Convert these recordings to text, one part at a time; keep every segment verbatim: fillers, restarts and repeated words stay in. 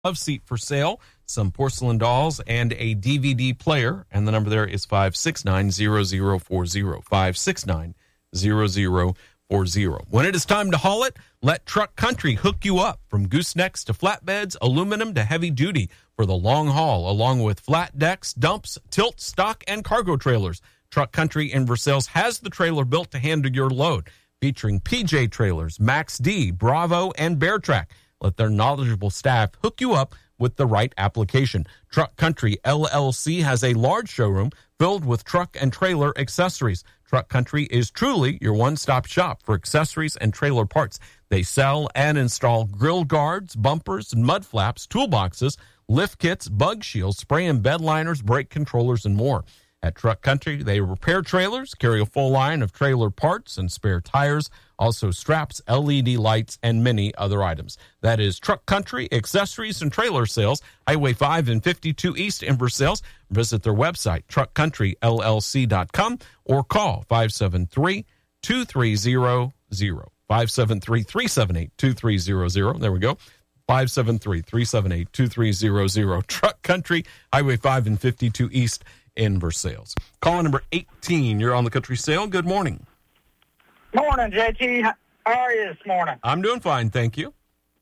love seat for sale, some porcelain dolls, and a D V D player. And the number there is five six nine, zero zero four zero, five six nine, zero zero four zero. When it is time to haul it, let Truck Country hook you up. From goosenecks to flatbeds, aluminum to heavy duty for the long haul, along with flat decks, dumps, tilt, stock, and cargo trailers. Truck Country in Versailles has the trailer built to handle your load, featuring P J Trailers, Max D, Bravo, and Bear Track. Let their knowledgeable staff hook you up with the right application. Truck Country L L C has a large showroom filled with truck and trailer accessories. Truck Country is truly your one-stop shop for accessories and trailer parts. They sell and install grill guards, bumpers, mud flaps, toolboxes, lift kits, bug shields, spray and bed liners, brake controllers, and more. At Truck Country, they repair trailers, carry a full line of trailer parts and spare tires, also straps, L E D lights, and many other items. That is Truck Country, accessories and trailer sales, Highway five and fifty-two East in Versailles. Visit their website, truck country L L C dot com, or call five seven three, two three zero zero, five seven three, three seven eight, two three zero zero. There we go. five seven three, three seven eight, two three zero zero. Truck Country, Highway five and fifty-two East in Versailles. Caller number eighteen, you're on the Country Sale. Good morning. Morning, J T. How are you this morning? I'm doing fine, thank you.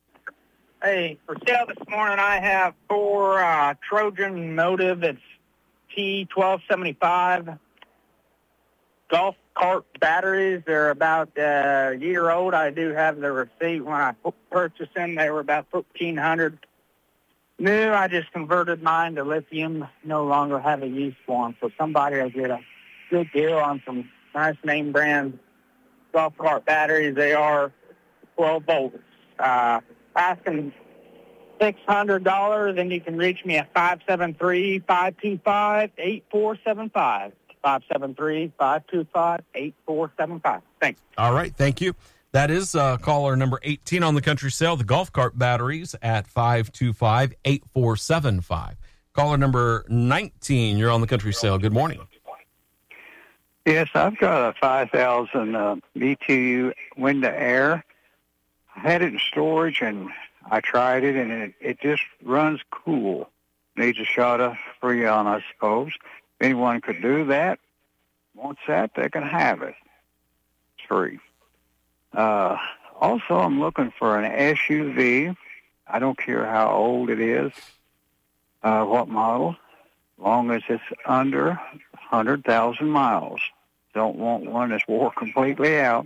Hey, for sale this morning, I have four uh, Trojan Motive. It's T twelve seventy-five golf cart batteries. They're about uh, a year old. I do have the receipt. When I purchased them, they were about fifteen hundred dollars. New, I just converted mine to lithium. No longer have a use for them. So somebody will get a good deal on some nice name brand golf cart batteries. They are twelve volts. Uh, asking six hundred dollars, and you can reach me at five seven three, five two five, eight four seven five. five seven three, five two five, eight four seven five. Thanks. All right, thank you. That is uh, caller number eighteen on the Country Sale, the golf cart batteries at five two five, eight four seven five. Caller number nineteen, you're on the Country Sale. Good morning. Yes, I've got a five thousand uh, B T U window air. I had it in storage, and I tried it, and it, it just runs cool. Needs a shot of Freon, I suppose. If anyone could do that, wants that, they can have it. It's free. Uh, also, I'm looking for an S U V. I don't care how old it is, uh, what model, as long as it's under one hundred thousand miles. Don't want one that's wore completely out.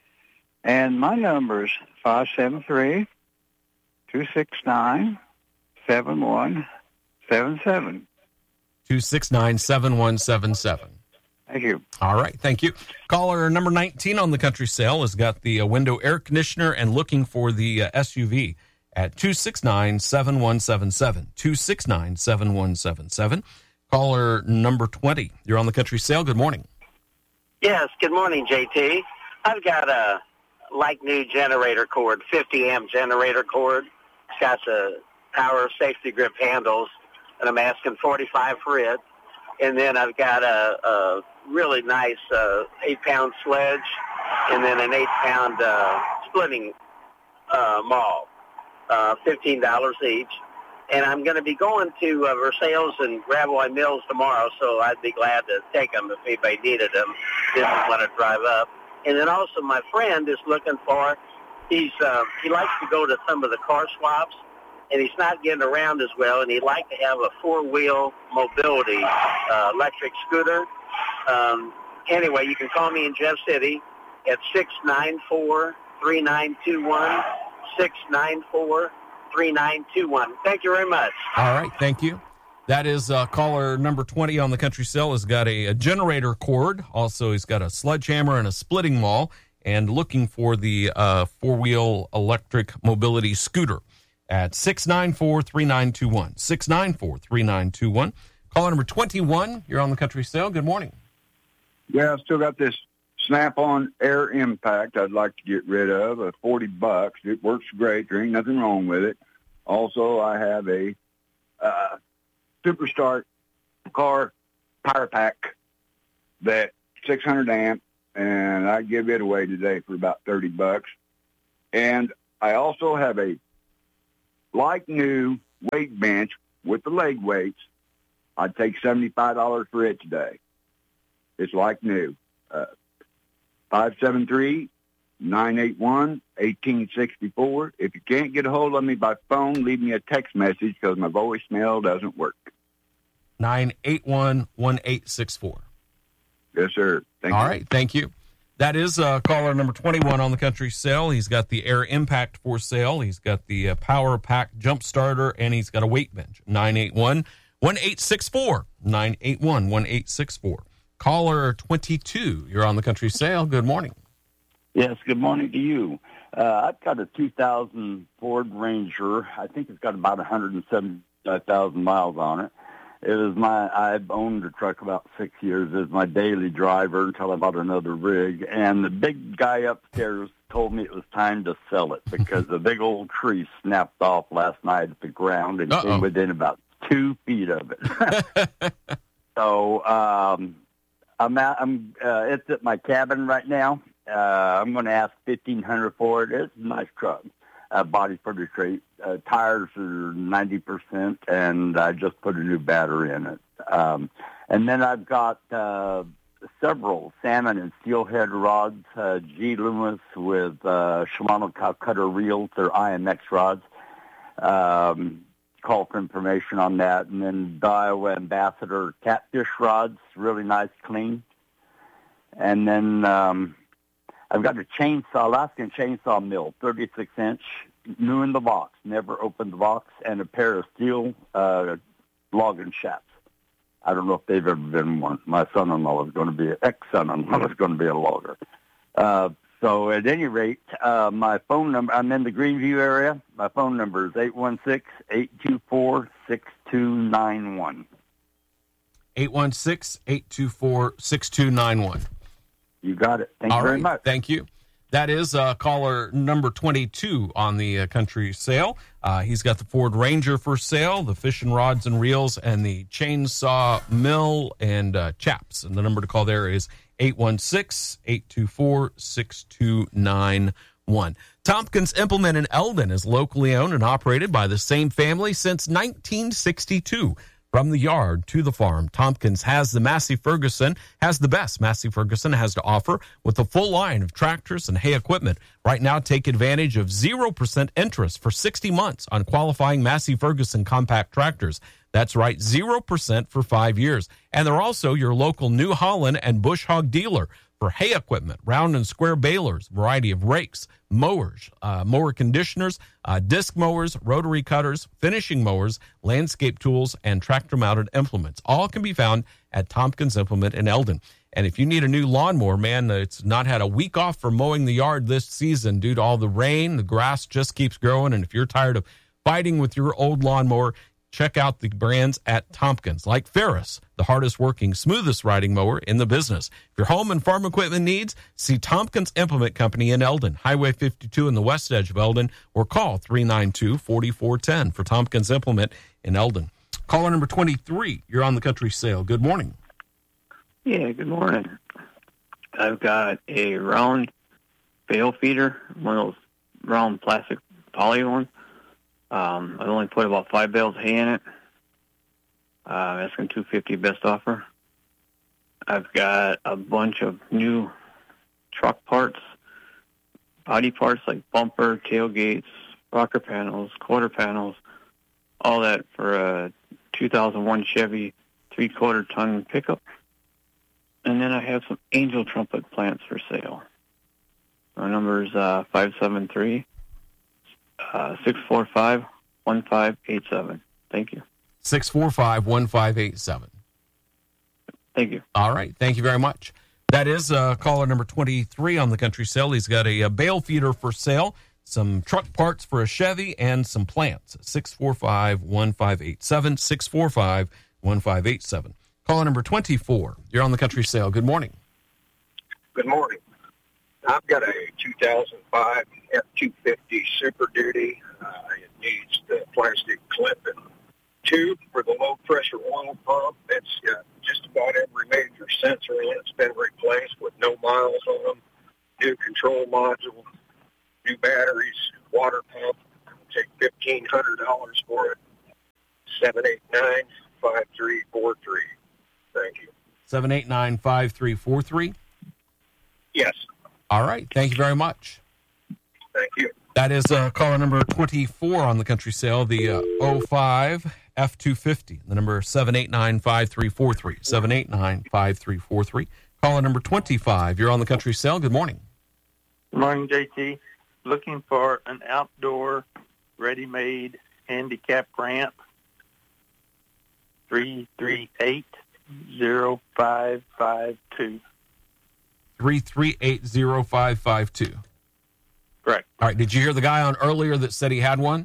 And my number is five seven three, two six nine, seven one seven seven. two six nine, seven one seven seven. Thank you. All right, thank you. Caller number nineteen on the Country Sale has got the uh, window air conditioner and looking for the uh, S U V at two six nine, seven one seven seven, two six nine, seven one seven seven. Caller number twenty, you're on the Country Sale. Good morning. Yes, good morning, J T. I've got a like new generator cord, fifty amp generator cord. It's got the power safety grip handles, and I'm asking forty-five for it. And then I've got a, a really nice uh, eight-pound sledge, and then an eight-pound uh, splitting uh, maul, uh, fifteen dollars each. And I'm going to be going to uh, Versailles and Gravois Mills tomorrow, so I'd be glad to take them if anybody needed them. Didn't want to drive up. And then also my friend is looking for, he's uh, he likes to go to some of the car swaps, and he's not getting around as well, and he'd like to have a four-wheel mobility uh, electric scooter. Um, anyway, you can call me in Jeff City at six nine four, three nine two one, six nine four, three nine two one. Thank you very much. All right, thank you. That is uh, caller number twenty on the Country Sale. Has got a, a generator cord. Also, he's got a sledgehammer and a splitting maul, and looking for the uh, four-wheel electric mobility scooter at six nine four, three nine two one, six nine four, three nine two one. Caller number twenty-one, you're on the Country Sale. Good morning. Yeah, I've still got this Snap-on Air Impact I'd like to get rid of, at forty bucks. It works great. There ain't nothing wrong with it. Also, I have a uh, Superstart car power pack that six hundred amp, and I give it away today for about thirty bucks. And I also have a like new weight bench with the leg weights, I'd take seventy-five dollars for it today. It's like new. Uh, five seven three, nine eight one, one eight six four. If you can't get a hold of me by phone, leave me a text message because my voicemail doesn't work. nine eight one, one eight six four. Yes, sir. Thank All you. right, thank you. That is uh, caller number twenty-one on the country sale. He's got the Air Impact for sale. He's got the uh, Power Pack Jump Starter, and he's got a weight bench. nine eight one, one eight six four. nine eight one, one eight six four. Caller twenty-two, you're on the country sale. Good morning. Yes, good morning to you. Uh, I've got a two thousand Ford Ranger. I think it's got about one hundred seventy-five thousand miles on it. It was my, I've owned the truck about six years as my daily driver until I bought another rig. And the big guy upstairs told me it was time to sell it because the big old tree snapped off last night at the ground and Uh-oh. came within about two feet of it. so um, I'm at, I'm uh, it's at my cabin right now. Uh, I'm going to ask fifteen hundred dollars for it. It's a nice truck. Uh, body for the crate. Uh, tires are ninety percent, and I just put a new battery in it. Um, and then I've got uh, several salmon and steelhead rods, uh, G. Loomis with uh, Shimano cow cutter reels. They're I M X rods. Um, call for information on that. And then Daiwa Ambassador catfish rods, really nice, clean. And then... Um, I've got a chainsaw, Alaskan chainsaw mill, thirty-six inch, new in the box, never opened the box, and a pair of steel uh, logging shafts. I don't know if they've ever been one. My son-in-law is going to be, an ex-son-in-law is going to be a logger. Uh, so at any rate, uh, my phone number, I'm in the Greenview area. My phone number is eight one six, eight two four, six two nine one. eight one six, eight two four, six two nine one. You got it. Thank All you very right. much. Thank you. That is uh, caller number twenty-two on the uh, country sale. Uh, he's got the Ford Ranger for sale, the fishing rods and reels, and the chainsaw mill and uh, chaps. And the number to call there is eight one six, eight two four, six two nine one. Tompkins Implement in Eldon is locally owned and operated by the same family since nineteen sixty-two. From the yard to the farm, Tompkins has the Massey Ferguson, has the best Massey Ferguson has to offer with a full line of tractors and hay equipment. Right now, take advantage of zero percent interest for sixty months on qualifying Massey Ferguson compact tractors. That's right, zero percent for five years. And they're also your local New Holland and Bush Hog dealer for hay equipment, round and square balers, variety of rakes, mowers, uh, mower conditioners, uh, disc mowers, rotary cutters, finishing mowers, landscape tools, and tractor-mounted implements. All can be found at Tompkins Implement in Eldon. And if you need a new lawnmower, man, it's not had a week off for mowing the yard this season due to all the rain. The grass just keeps growing. And if you're tired of fighting with your old lawnmower, check out the brands at Tompkins, like Ferris, the hardest working, smoothest riding mower in the business. If your home and farm equipment needs, see Tompkins Implement Company in Eldon, Highway fifty-two in the west edge of Eldon, or call three nine two, four four one zero for Tompkins Implement in Eldon. Caller number twenty-three, you're on the country sale. Good morning. Yeah, good morning. I've got a round bale feeder, one of those round plastic poly ones. Um, I only put about five bales of hay in it. Uh, I'm asking two fifty best offer. I've got a bunch of new truck parts, body parts like bumper, tailgates, rocker panels, quarter panels, all that for a two thousand one Chevy three-quarter ton pickup. And then I have some angel trumpet plants for sale. My number is uh, five seven three, six four five, one five eight seven. Thank you. six four five, one five eight seven. Thank you. All right. Thank you very much. That is uh, caller number twenty-three on the country sale. He's got a, a bale feeder for sale, some truck parts for a Chevy, and some plants. six four five, one five eight seven, six four five, one five eight seven. Caller number twenty-four. You're on the country sale. Good morning. Good morning. I've got a two thousand five F two fifty Super Duty. Uh, it needs the plastic clip and tube for the low-pressure oil pump. It's got just about every major sensor in it. It's been replaced with no miles on them. New control module, new batteries, water pump. I'll take fifteen hundred dollars for it. seven eight nine, five three four three. Thank you. seven eight nine, five three four three? Yes. All right. Thank you very much. Thank you. That is uh, caller number twenty-four on the country sale, the uh, oh five F two fifty. The number seven eight nine, five three four three. seven eight nine, five three four three. Caller number twenty-five. You're on the country sale. Good morning. Good morning, J T. Looking for an outdoor, ready-made handicap ramp. three three eight, zero five five two. three three eight, zero five five two. Correct. All right. Did you hear the guy on earlier that said he had one?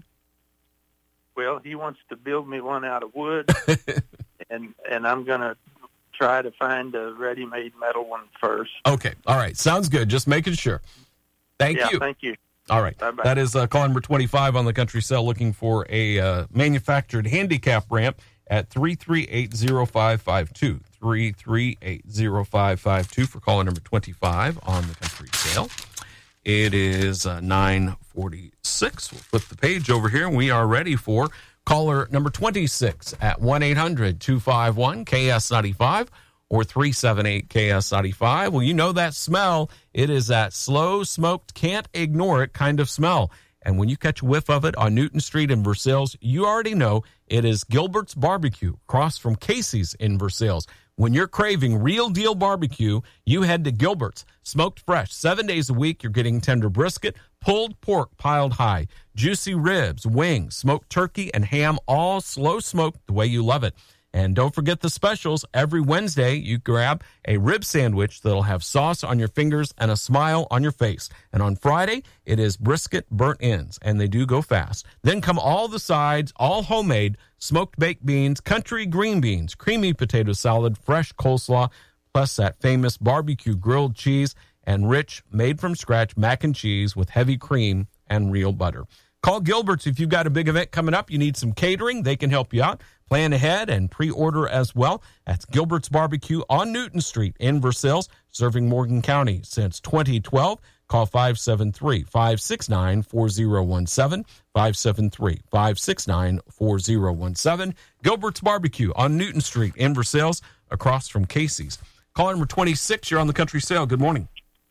Well, he wants to build me one out of wood, and and I'm going to try to find a ready-made metal one first. Okay. All right. Sounds good. Just making sure. Thank yeah, you. Thank you. All right. Bye-bye. That is uh, call number twenty-five on the country cell, looking for a uh, manufactured handicap ramp at three three eight, zero five five two. three three eight, zero five five two for caller number twenty-five on the country sale. It is uh, nine forty-six. We'll flip the page over here, and we are ready for caller number twenty-six at one eight hundred, two five one, K S ninety-five or three seven eight, K S ninety-five. Well, you know that smell. It is that slow smoked, can't ignore it kind of smell. And when you catch a whiff of it on Newton Street in Versailles, you already know it is Gilbert's Barbecue, across from Casey's in Versailles. When you're craving real deal barbecue, you head to Gilbert's. Smoked fresh, seven days a week, you're getting tender brisket, pulled pork piled high, juicy ribs, wings, smoked turkey, and ham, all slow smoked the way you love it. And don't forget the specials. Every Wednesday, you grab a rib sandwich that'll have sauce on your fingers and a smile on your face. And on Friday, it is brisket burnt ends, and they do go fast. Then come all the sides, all homemade, smoked baked beans, country green beans, creamy potato salad, fresh coleslaw, plus that famous barbecue grilled cheese, and rich, made-from-scratch mac and cheese with heavy cream and real butter. Call Gilbert's if you've got a big event coming up. You need some catering. They can help you out. Plan ahead and pre-order as well. That's Gilbert's Barbecue on Newton Street in Versailles, serving Morgan County since twenty twelve. Call five seven three, five six nine, four zero one seven, five seven three, five six nine, four zero one seven. Gilbert's Barbecue on Newton Street in Versailles, across from Casey's. Call number twenty-six, you're on the country sale. Good morning.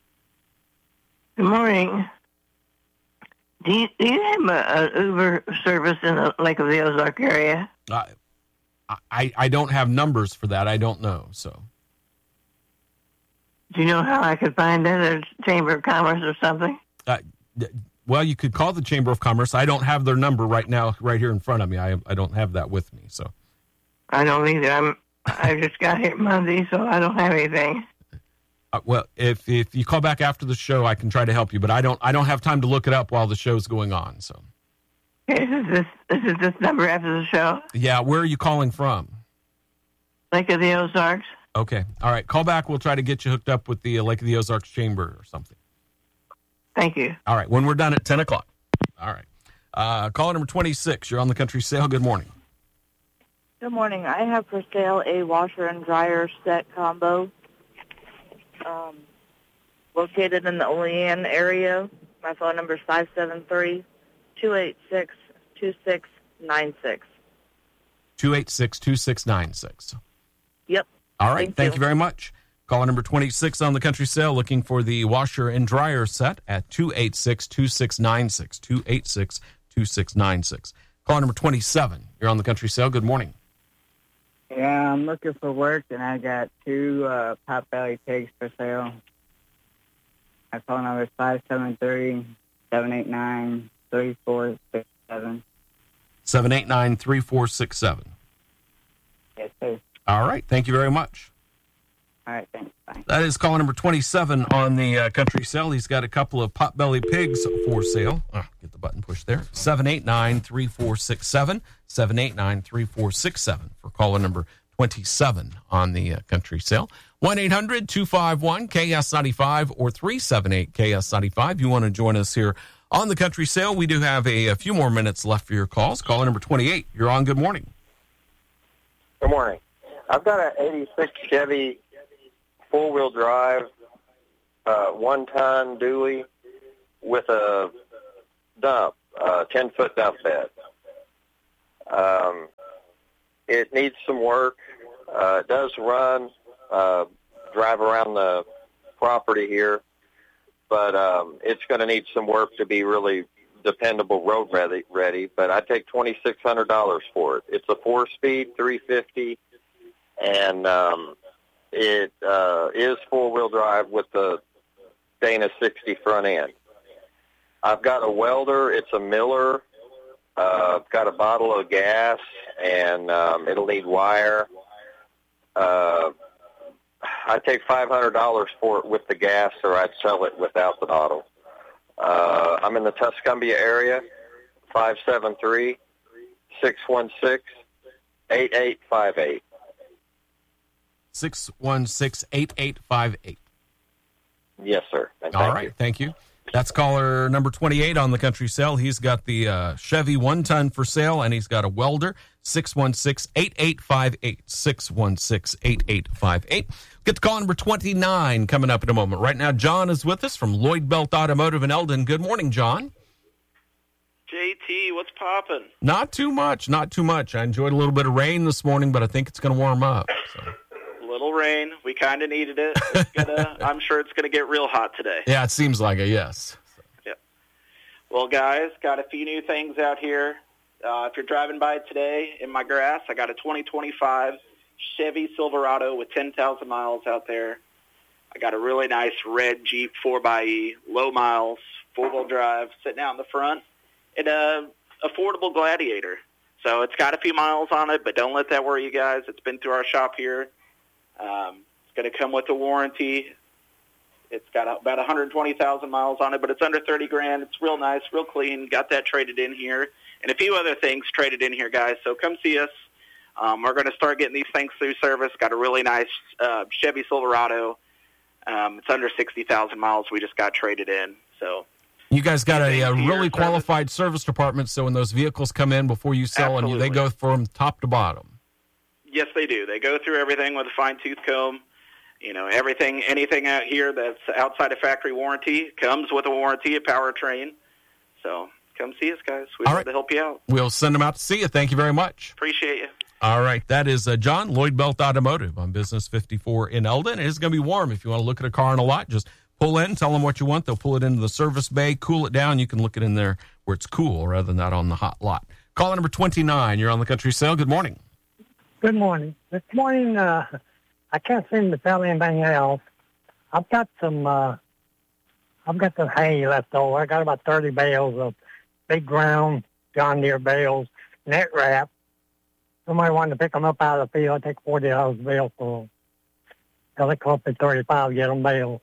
Good morning. Do you, do you have an Uber service in the Lake of the Ozark area? Uh, I, I don't have numbers for that. I don't know. So, do you know how I could find that at Chamber of Commerce or something? Uh, well, you could call the Chamber of Commerce. I don't have their number right now, right here in front of me. I I don't have that with me. So, I don't either. I'm I just got here Monday, so I don't have anything. Uh, well, if if you call back after the show, I can try to help you. But I don't I don't have time to look it up while the show's going on. So. Okay, is this this is this number after the show? Yeah, where are you calling from? Lake of the Ozarks. Okay, all right. Call back. We'll try to get you hooked up with the uh, Lake of the Ozarks Chamber or something. Thank you. All right, when we're done at ten o'clock. All right. Uh, caller number twenty-six. You're on the country sale. Good morning. Good morning. I have for sale a washer and dryer set combo. Um, located in the Olean area. My phone number is five seven three, two eight six, two six nine six. two eight six, two six nine six. Yep. All right. Thank, Thank you. you very much. Caller number twenty-six on the country sale, looking for the washer and dryer set at two eight six, two six nine six. two eight six, two six nine six. Caller number twenty-seven. You're on the country sale. Good morning. Yeah, I'm looking for work, and I got two uh, pot-belly pigs for sale. My phone number is five seven three, seven eight nine, three four six seven. seven eight nine, three four six seven. Yes, sir. All right. Thank you very much. All right, thanks. Bye. That is caller number twenty-seven on the uh, country sale. He's got a couple of potbelly pigs for sale. Oh, get the button pushed there. seven eight nine, three four six seven. seven eight nine, three four six seven for caller number twenty-seven on the uh, country sale. one eight hundred, two five one, K S ninety-five or three seven eight, K S ninety-five. You want to join us here on the country sale. We do have a, a few more minutes left for your calls. Caller number twenty-eight. You're on. Good morning. Good morning. I've got an eighty-six Chevy four-wheel drive, uh, one-ton dually with a dump, uh, ten-foot dump bed. Um, It needs some work. Uh, it does run, uh, drive around the property here, but um, it's going to need some work to be really dependable road ready, ready. But I take twenty-six hundred dollars for it. It's a four-speed, three fifty, and um, it uh, is four-wheel drive with the Dana sixty front end. I've got a welder. It's a Miller. Uh, I've got a bottle of gas, and um, it'll need wire. Uh, I take five hundred dollars for it with the gas, or I'd sell it without the bottle. Uh, I'm in the Tuscumbia area, five seven three, six one six, eight eight five eight. six one six, eight eight five eight. Yes, sir. And All thank right, you. thank you. That's caller number twenty-eight on the Country Sale. He's got the uh, Chevy one-ton for sale, and he's got a welder, six one six, eight eight five eight, six one six, eight eight five eight. Get to call number twenty-nine coming up in a moment. Right now, John is with us from Lloyd Belt Automotive in Eldon. Good morning, John. J T, what's poppin'? Not too much, not too much. I enjoyed a little bit of rain this morning, but I think it's going to warm up. So. Little rain. We kind of needed it. It's gonna, I'm sure it's going to get real hot today. Yeah, it seems like it, yes. Yeah. Well, guys, got a few new things out here. Uh, if you're driving by today in my grass, I got a twenty twenty-five Chevy Silverado with ten thousand miles out there. I got a really nice red Jeep four by E, low miles, four-wheel drive, sitting out in the front, and a affordable Gladiator. So it's got a few miles on it, but don't let that worry you guys. It's been through our shop here. Um, it's going to come with a warranty. It's got about one hundred twenty thousand miles on it, but it's under thirty grand. It's real nice, real clean. Got that traded in here, and a few other things traded in here, guys. So come see us. Um, we're going to start getting these things through service. Got a really nice uh, Chevy Silverado. Um, it's under sixty thousand miles. We just got traded in. So you guys got a, a really qualified service department, so when those vehicles come in before you sell them, they go from top to bottom. Yes, they do. They go through everything with a fine-tooth comb. You know, everything, anything out here that's outside of factory warranty comes with a warranty, a powertrain. So come see us, guys. We'd love to help you out. We'll send them out to see you. Thank you very much. Appreciate you. All right. That is uh, John, Lloyd Belt Automotive on Business fifty-four in Eldon. It is going to be warm. If you want to look at a car in a lot, just pull in, tell them what you want. They'll pull it into the service bay, cool it down. You can look it in there where it's cool rather than out on the hot lot. Caller number twenty-nine. You're on the Country Sale. Good morning. Good morning. This morning, uh, I can't seem to tell anything else. I've got some, uh, I've got some hay left over. I got about thirty bales of big ground John Deere bales, net wrap. Somebody wanted to pick them up out of the field. I take forty dollars a bale for them. They'll come up at thirty-five, get them bales.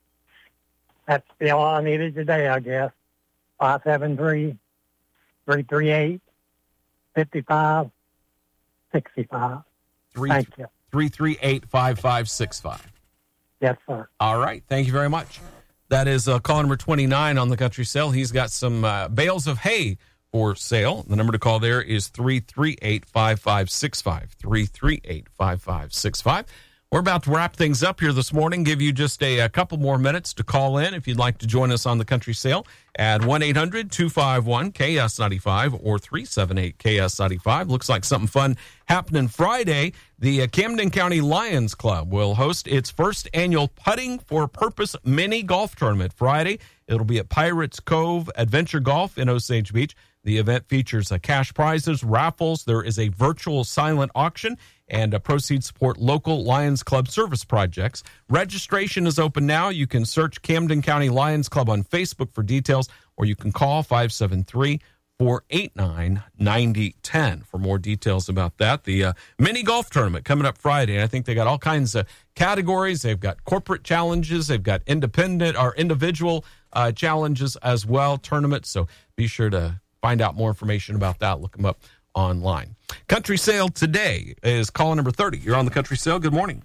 That's the all I needed today, I guess. five seven three, three three eight, five five six five. Three, Thank you. three three eight, five five six five. Yes, sir. All right. Thank you very much. That is uh, caller number twenty-nine on the Country Sale. He's got some uh, bales of hay for sale. The number to call there is three three eight, five five six five. three three eight, five five six five. We're about to wrap things up here this morning. Give you just a, a couple more minutes to call in if you'd like to join us on the Country Sale at one eight hundred, two five one, K S nine five or three seven eight, K S nine five. Looks like something fun happening Friday. The uh, Camden County Lions Club will host its first annual Putting for Purpose mini golf tournament Friday. It'll be at Pirates Cove Adventure Golf in Osage Beach. The event features uh, cash prizes, raffles. There is a virtual silent auction, and uh, proceeds support local Lions Club service projects. Registration is open now. You can search Camden County Lions Club on Facebook for details, or you can call five seven three, four eight nine, nine zero one zero for more details about that. The uh, mini golf tournament coming up Friday. I think they got all kinds of categories. They've got corporate challenges. They've got independent or individual uh, challenges as well, tournaments. So be sure to find out more information about that. Look them up online. Country Sale today is caller number thirty. You're on the Country Sale. Good morning.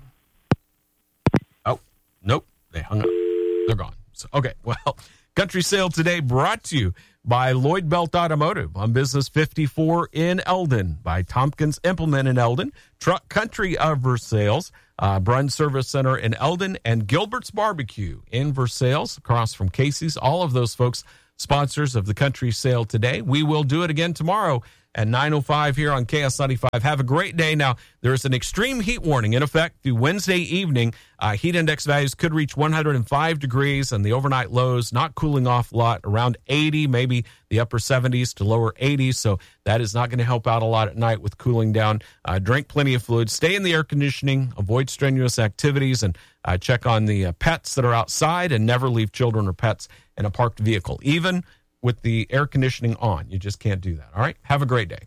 Oh, nope. They hung up. They're gone. So, okay, well, Country Sale today brought to you by Lloyd Belt Automotive on Business fifty-four in Eldon, by Tompkins Implement in Eldon, Truck Country of Versailles, uh, Brun Service Center in Eldon, and Gilbert's Barbecue in Versailles, across from Casey's. All of those folks sponsors of the Country Sale today. We will do it again tomorrow, at nine oh five here on K S ninety-five. Have a great day. Now, there's an extreme heat warning in effect through Wednesday evening. Uh, heat index values could reach one hundred five degrees, and the overnight lows not cooling off a lot, around eighty, maybe the upper seventies to lower eighties. So that is not going to help out a lot at night with cooling down. Uh, drink plenty of fluid. Stay in the air conditioning. Avoid strenuous activities, and uh, check on the uh, pets that are outside, and never leave children or pets in a parked vehicle, even with the air conditioning on. You just can't do that. All right? Have a great day.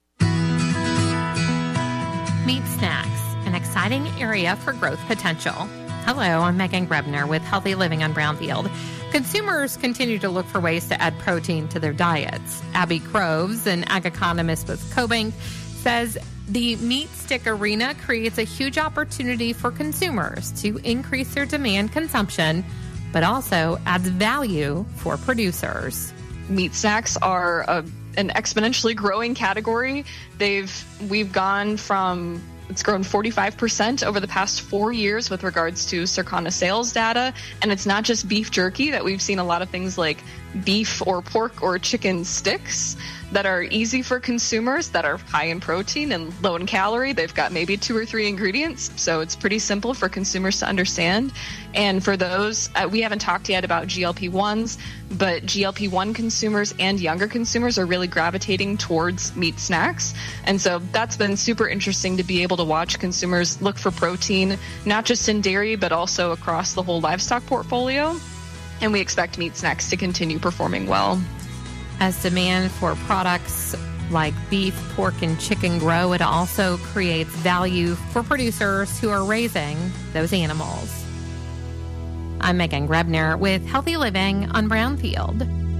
Meat Snacks, an exciting area for growth potential. Hello, I'm Megan Grebner with Healthy Living on Brownfield. Consumers continue to look for ways to add protein to their diets. Abby Groves, an ag economist with CoBank, says the meat stick arena creates a huge opportunity for consumers to increase their demand consumption, but also adds value for producers. Meat snacks are a, an exponentially growing category. They've we've gone from it's grown forty-five percent over the past four years with regards to Circana sales data. And it's not just beef jerky that we've seen a lot of things like beef or pork or chicken sticks that are easy for consumers, that are high in protein and low in calorie. They've got maybe two or three ingredients, so it's pretty simple for consumers to understand. And for those, uh, we haven't talked yet about G L P ones, but G L P one consumers and younger consumers are really gravitating towards meat snacks. And so that's been super interesting to be able to watch consumers look for protein, not just in dairy, but also across the whole livestock portfolio. And we expect meat snacks to continue performing well. As demand for products like beef, pork, and chicken grow, it also creates value for producers who are raising those animals. I'm Megan Grebner with Healthy Living on Brownfield.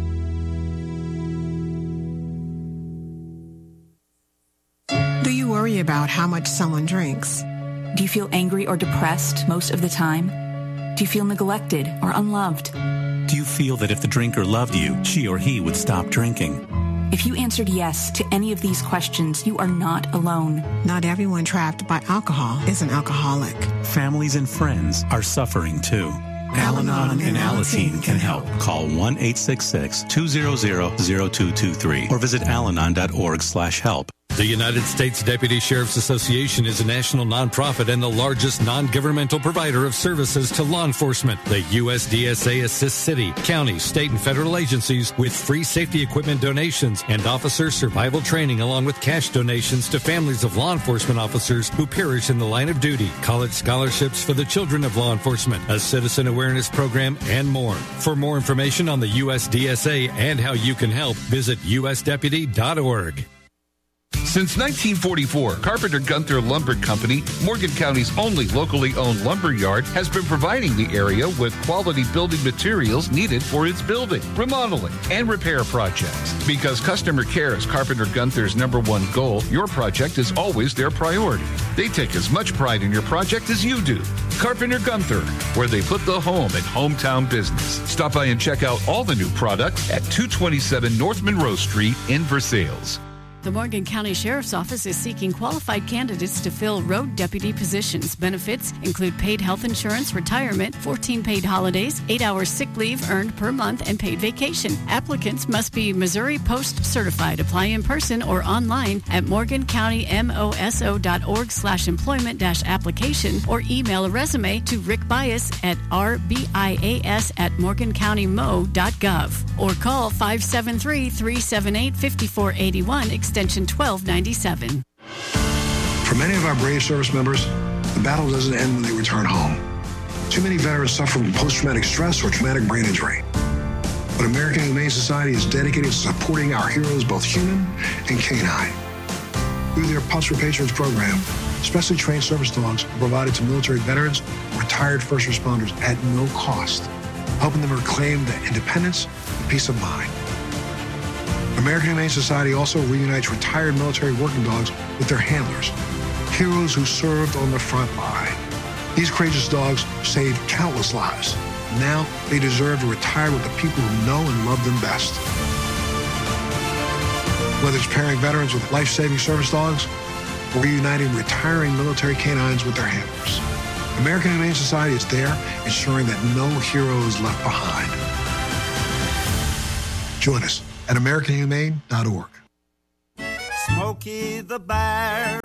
Do you worry about how much someone drinks? Do you feel angry or depressed most of the time? Do you feel neglected or unloved? Do you feel that if the drinker loved you, she or he would stop drinking? If you answered yes to any of these questions, you are not alone. Not everyone trapped by alcohol is an alcoholic. Families and friends are suffering too. Al-Anon and Alateen can help. Call one eight six six, two zero zero, zero two two three or visit alanon dot org slash help. The United States Deputy Sheriff's Association is a national nonprofit and the largest non-governmental provider of services to law enforcement. The U S D S A assists city, county, state, and federal agencies with free safety equipment donations and officer survival training, along with cash donations to families of law enforcement officers who perish in the line of duty, college scholarships for the children of law enforcement, a citizen awareness program, and more. For more information on the U S D S A and how you can help, visit U S deputy dot org. Since nineteen forty-four, Carpenter Gunther Lumber Company, Morgan County's only locally owned lumber yard, has been providing the area with quality building materials needed for its building, remodeling, and repair projects. Because customer care is Carpenter Gunther's number one goal, your project is always their priority. They take as much pride in your project as you do. Carpenter Gunther, where they put the home in hometown business. Stop by and check out all the new products at two twenty-seven North Monroe Street in Versailles. The Morgan County Sheriff's Office is seeking qualified candidates to fill road deputy positions. Benefits include paid health insurance, retirement, fourteen paid holidays, eight hours sick leave earned per month, and paid vacation. Applicants must be Missouri Post certified. Apply in person or online at morgancountymoso.org slash employment dash application or email a resume to Rick Bias at rbias at morgancountymo.gov or call five seven three, three seven eight, five four eight one, extension twelve ninety-seven. For many of our brave service members, the battle doesn't end when they return home. Too many veterans suffer from post-traumatic stress or traumatic brain injury. But American Humane Society is dedicated to supporting our heroes, both human and canine. Through their Pups for Patrons program, specially trained service dogs are provided to military veterans and retired first responders at no cost, helping them reclaim their independence and peace of mind. American Humane Society also reunites retired military working dogs with their handlers, heroes who served on the front line. These courageous dogs saved countless lives. Now they deserve to retire with the people who know and love them best. Whether it's pairing veterans with life-saving service dogs or reuniting retiring military canines with their handlers, American Humane Society is there ensuring that no hero is left behind. Join us at american humane dot org. Smokey the Bear.